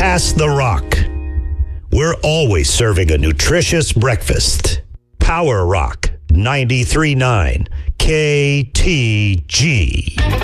Pass the Rock. We're always serving a nutritious breakfast. Power Rock 93.9 KTG.